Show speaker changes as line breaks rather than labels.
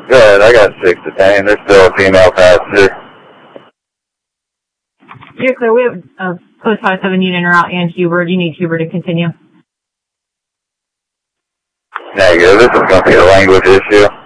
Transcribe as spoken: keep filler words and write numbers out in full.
Good, I got six to ten. There's still a female passenger.
You're clear. We have a post five seven unit or out and Huber. Do you need Huber to continue?
Negative. This is going to be a language issue.